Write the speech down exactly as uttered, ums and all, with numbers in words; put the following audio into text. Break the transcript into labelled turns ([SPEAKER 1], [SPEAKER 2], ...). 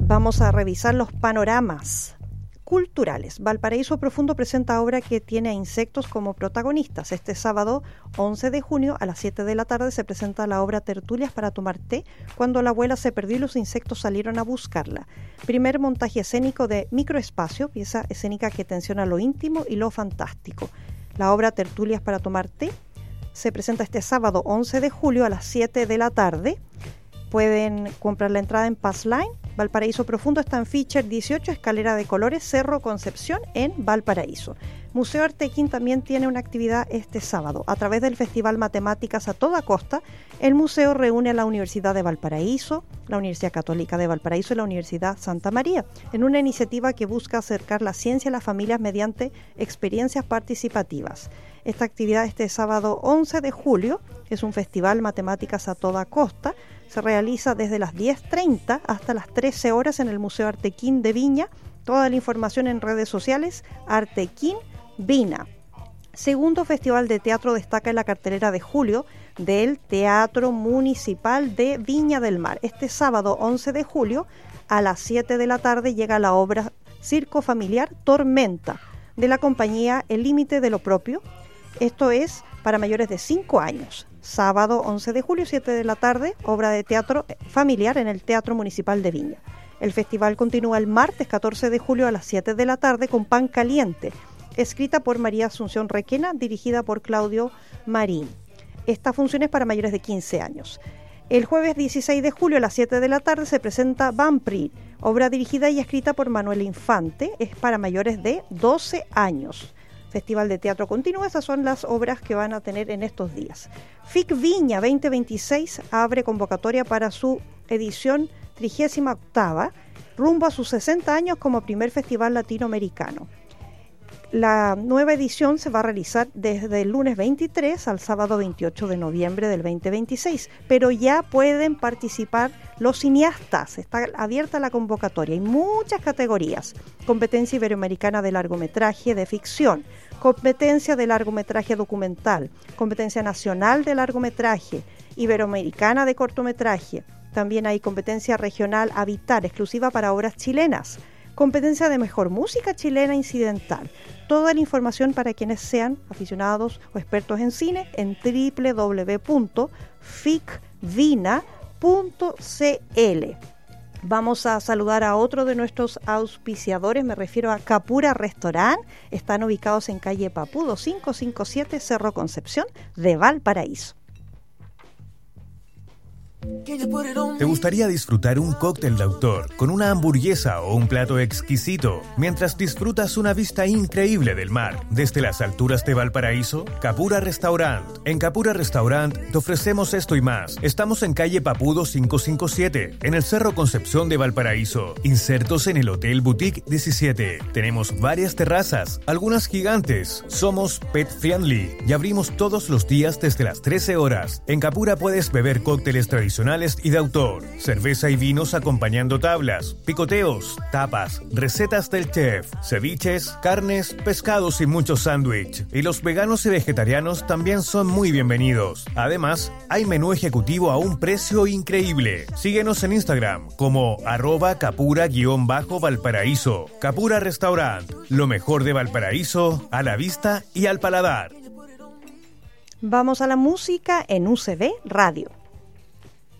[SPEAKER 1] Vamos a revisar los panoramas culturales. Valparaíso Profundo presenta obra que tiene a insectos como protagonistas. Este sábado once de junio a las siete de la tarde se presenta la obra Tertulias para tomar té, cuando la abuela se perdió y los insectos salieron a buscarla. Primer montaje escénico de Microespacio, pieza escénica que tensiona lo íntimo y lo fantástico. La obra Tertulias para tomar té se presenta este sábado once de julio a las siete de la tarde. Pueden comprar la entrada en Passline. Valparaíso Profundo está en Fischer dieciocho, Escalera de Colores, Cerro Concepción, en Valparaíso. Museo Artequín también tiene una actividad este sábado. A través del Festival Matemáticas a toda costa, el museo reúne a la Universidad de Valparaíso, la Universidad Católica de Valparaíso y la Universidad Santa María, en una iniciativa que busca acercar la ciencia a las familias mediante experiencias participativas. Esta actividad este sábado once de julio es un festival Matemáticas a toda costa. Se realiza desde las diez treinta hasta las trece horas en el Museo Artequín de Viña. Toda la información en redes sociales, Artequín Vina. Segundo Festival de Teatro destaca en la cartelera de julio del Teatro Municipal de Viña del Mar. Este sábado once de julio a las siete de la tarde llega la obra Circo Familiar Tormenta de la compañía El Límite de lo Propio. Esto es para mayores de cinco años. Sábado once de julio, siete de la tarde, obra de teatro familiar en el Teatro Municipal de Viña. El festival continúa el martes catorce de julio a las siete de la tarde con Pan Caliente, escrita por María Asunción Requena, dirigida por Claudio Marín. Esta función es para mayores de quince años. El jueves dieciséis de julio a las siete de la tarde se presenta Vampri, obra dirigida y escrita por Manuel Infante, es para mayores de doce años. Festival de Teatro continúa, esas son las obras que van a tener en estos días. F I C Viña veinte veintiséis abre convocatoria para su edición trigésima octava, rumbo a sus sesenta años como primer festival latinoamericano. La nueva edición se va a realizar desde el lunes veintitrés al sábado veintiocho de noviembre del veinte veintiséis, pero ya pueden participar los cineastas, está abierta la convocatoria, hay muchas categorías: competencia iberoamericana de largometraje de ficción, competencia de largometraje documental, competencia nacional de largometraje, iberoamericana de cortometraje, también hay competencia regional Habitar, exclusiva para obras chilenas, competencia de mejor música chilena incidental. Toda la información para quienes sean aficionados o expertos en cine en doble u doble u doble u punto ficvina punto c l. Vamos a saludar a otro de nuestros auspiciadores, me refiero a Capura Restaurant. Están ubicados en calle Papudo quinientos cincuenta y siete, Cerro Concepción de Valparaíso.
[SPEAKER 2] ¿Te gustaría disfrutar un cóctel de autor con una hamburguesa o un plato exquisito mientras disfrutas una vista increíble del mar desde las alturas de Valparaíso? Capura Restaurant. En Capura Restaurant te ofrecemos esto y más. Estamos en calle Papudo quinientos cincuenta y siete, en el Cerro Concepción de Valparaíso, insertos en el Hotel Boutique diecisiete. Tenemos varias terrazas, algunas gigantes. Somos pet friendly y abrimos todos los días desde las trece horas. En Capura puedes beber cócteles tradicionales y de autor, cerveza y vinos acompañando tablas, picoteos, tapas, recetas del chef, ceviches, carnes, pescados y muchos sándwich. Y los veganos y vegetarianos también son muy bienvenidos. Además, hay menú ejecutivo a un precio increíble. Síguenos en Instagram como arroba capura-valparaíso. Capura Restaurant, lo mejor de Valparaíso a la vista y al paladar.
[SPEAKER 1] Vamos a la música en U C B Radio.